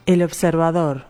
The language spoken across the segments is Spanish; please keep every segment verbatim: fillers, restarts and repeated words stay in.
El Observador.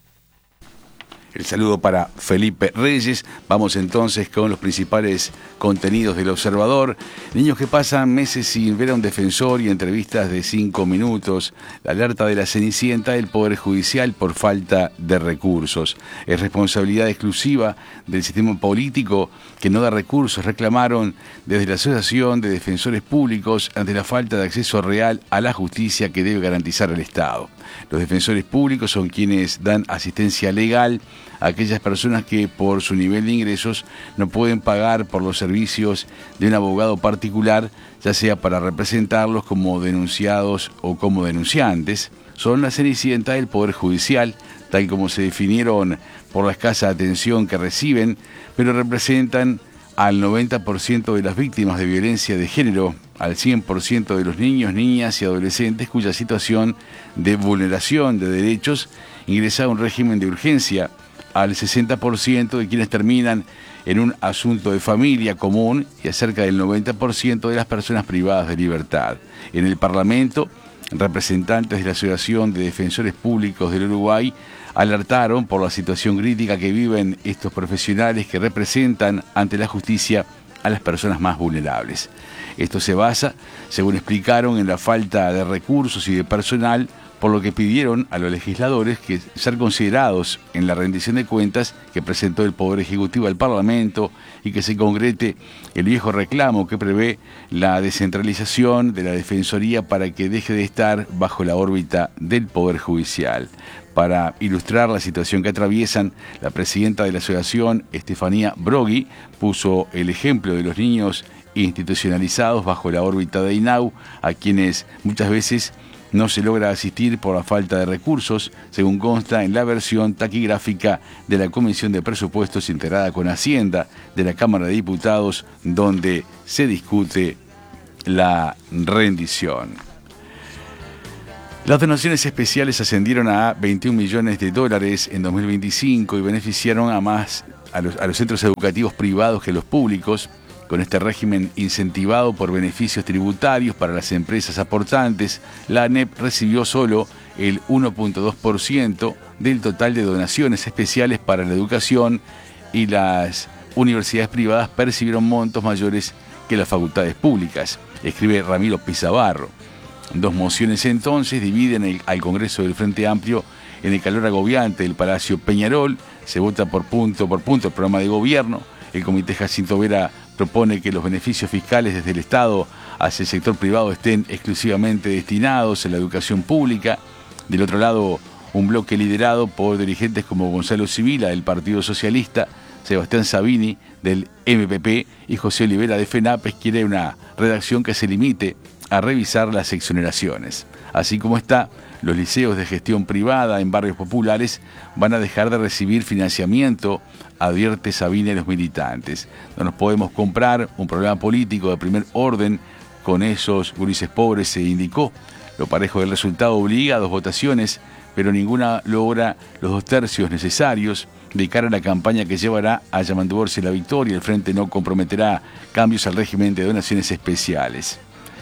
El saludo para Felipe Reyes. Vamos entonces con los principales contenidos del Observador. Niños que pasan meses sin ver a un defensor y entrevistas de cinco minutos. La alerta de la Cenicienta del Poder Judicial por falta de recursos. Es responsabilidad exclusiva del sistema político que no da recursos, reclamaron desde la Asociación de Defensores Públicos ante la falta de acceso real a la justicia que debe garantizar el Estado. Los defensores públicos son quienes dan asistencia legal a aquellas personas que por su nivel de ingresos no pueden pagar por los servicios de un abogado particular, ya sea para representarlos como denunciados o como denunciantes. Son la Cenicienta del Poder Judicial, tal como se definieron por la escasa atención que reciben, pero representan al noventa por ciento de las víctimas de violencia de género, al cien por ciento de los niños, niñas y adolescentes cuya situación de vulneración de derechos ingresa a un régimen de urgencia, al sesenta por ciento de quienes terminan en un asunto de familia común y a cerca del noventa por ciento de las personas privadas de libertad. En el Parlamento, representantes de la Asociación de Defensores Públicos del Uruguay alertaron por la situación crítica que viven estos profesionales que representan ante la justicia a las personas más vulnerables. Esto se basa, según explicaron, en la falta de recursos y de personal, por lo que pidieron a los legisladores que ser considerados en la rendición de cuentas que presentó el Poder Ejecutivo al Parlamento y que se concrete el viejo reclamo que prevé la descentralización de la Defensoría para que deje de estar bajo la órbita del Poder Judicial. Para ilustrar la situación que atraviesan, la presidenta de la asociación, Estefanía Brogui, puso el ejemplo de los niños institucionalizados bajo la órbita de INAU, a quienes muchas veces no se logra asistir por la falta de recursos, según consta en la versión taquigráfica de la Comisión de Presupuestos integrada con Hacienda de la Cámara de Diputados, donde se discute la rendición. Las donaciones especiales ascendieron a veintiún millones de dólares en dos mil veinticinco y beneficiaron a más a los, a los centros educativos privados que los públicos. Con este régimen incentivado por beneficios tributarios para las empresas aportantes, la ANEP recibió solo el uno punto dos por ciento del total de donaciones especiales para la educación y las universidades privadas percibieron montos mayores que las facultades públicas, escribe Ramiro Pizabarro. Dos mociones entonces dividen el, al Congreso del Frente Amplio en el calor agobiante del Palacio Peñarol. Se vota por punto por punto el programa de gobierno. El Comité Jacinto Vera propone que los beneficios fiscales desde el Estado hacia el sector privado estén exclusivamente destinados a la educación pública. Del otro lado, un bloque liderado por dirigentes como Gonzalo Sibila del Partido Socialista, Sebastián Sabini del M P P y José Olivera de FENAPES quiere una redacción que se limite a revisar las exoneraciones. Así como está, los liceos de gestión privada en barrios populares van a dejar de recibir financiamiento, advierte Sabine a los militantes. No nos podemos comprar un problema político de primer orden con esos gurises pobres, se indicó. Lo parejo del resultado obliga a dos votaciones, pero ninguna logra los dos tercios necesarios de cara a la campaña que llevará a Yamandu Orsi la victoria. El Frente no comprometerá cambios al régimen de donaciones especiales.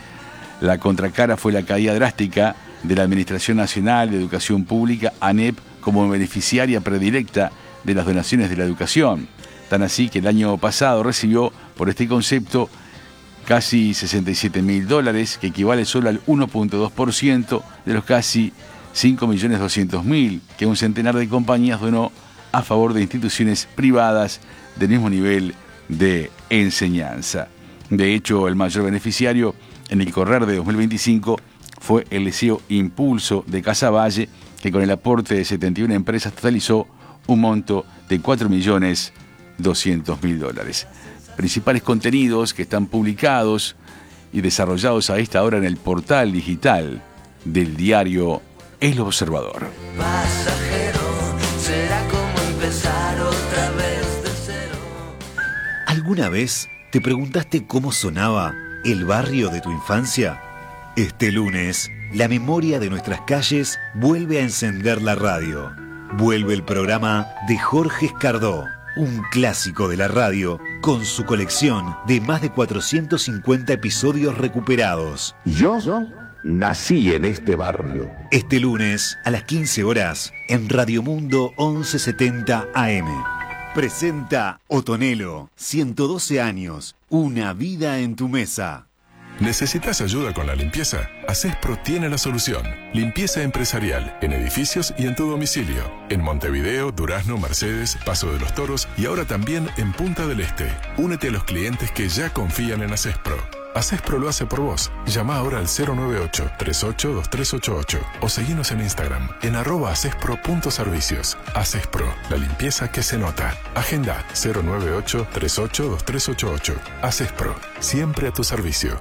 La contracara fue la caída drástica de la Administración Nacional de Educación Pública, ANEP, como beneficiaria predilecta de las donaciones de la educación. Tan así que el año pasado recibió por este concepto casi sesenta y siete mil dólares, que equivale solo al uno punto dos por ciento de los casi cinco millones doscientos mil que un centenar de compañías donó a favor de instituciones privadas del mismo nivel de enseñanza. De hecho, el mayor beneficiario en el correr de dos mil veinticinco fue el Liceo Impulso de Casaballe, que con el aporte de setenta y una empresas totalizó un monto de cuatro millones doscientos mil dólares. Principales contenidos que están publicados y desarrollados a esta hora en el portal digital del diario El Observador. Pasajero, será como empezar otra vez de cero. ¿Alguna vez te preguntaste cómo sonaba el barrio de tu infancia? Este lunes, la memoria de nuestras calles vuelve a encender la radio. Vuelve el programa de Jorge Escardó, un clásico de la radio, con su colección de más de cuatrocientos cincuenta episodios recuperados. Yo Nací en este barrio. Este lunes a las quince horas en Radio Mundo once setenta A M. Presenta Otonelo, ciento doce años, una vida en tu mesa. ¿Necesitas ayuda con la limpieza? Acespro tiene la solución. Limpieza empresarial, en edificios y en tu domicilio. En Montevideo, Durazno, Mercedes, Paso de los Toros y ahora también en Punta del Este. Únete a los clientes que ya confían en Acespro. Acespro lo hace por vos. Llama ahora al cero nueve ocho, tres ocho, dos tres ocho ocho o seguinos en Instagram en arroba acespro.servicios. Acespro, la limpieza que se nota. Agenda cero nueve ocho, tres ocho, dos tres ocho ocho. Acespro, siempre a tu servicio.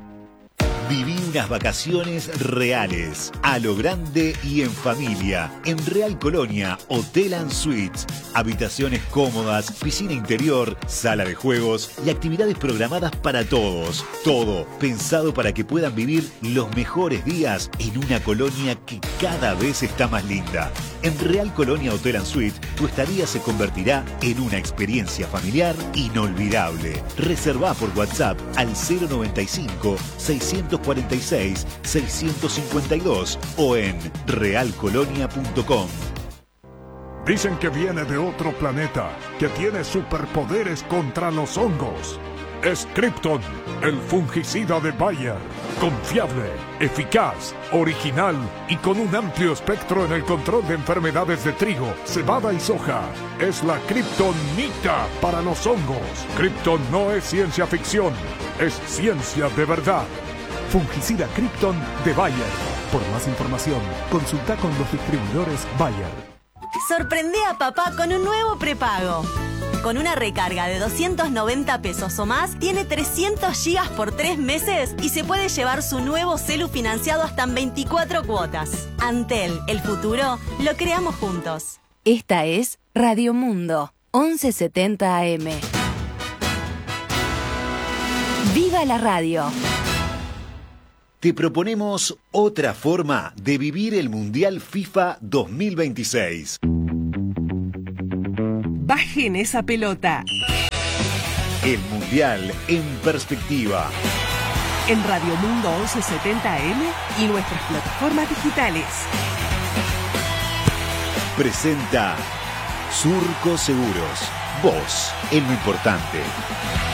Viví unas vacaciones reales, a lo grande y en familia, en Real Colonia, Hotel and Suites. Habitaciones cómodas, piscina interior, sala de juegos y actividades programadas para todos. Todo pensado para que puedan vivir los mejores días en una colonia que cada vez está más linda. En Real Colonia Hotel and Suites, tu estadía se convertirá en una experiencia familiar inolvidable. Reservá por WhatsApp al cero noventa y cinco, seiscientos cuarenta y seis, seiscientos cincuenta y dos o en real colonia punto com. Dicen que viene de otro planeta, que tiene superpoderes contra los hongos. Es Krypton, el fungicida de Bayer. Confiable, eficaz, original y con un amplio espectro en el control de enfermedades de trigo, cebada y soja. Es la Kryptonita para los hongos. Krypton no es ciencia ficción, es ciencia de verdad. Fungicida Krypton de Bayer. Por más información, consulta con los distribuidores Bayer. Sorprende a papá con un nuevo prepago. Con una recarga de doscientos noventa pesos o más, tiene trescientos gigas por tres meses y se puede llevar su nuevo celu financiado hasta en veinticuatro cuotas. Antel, el futuro, lo creamos juntos. Esta es Radio Mundo, once setenta A M. ¡Viva la radio! Te proponemos otra forma de vivir el Mundial FIFA dos mil veintiséis. Bajen esa pelota. El Mundial en perspectiva. En Radio Mundo once setenta A M y nuestras plataformas digitales. Presenta Surco Seguros. Vos, en lo importante.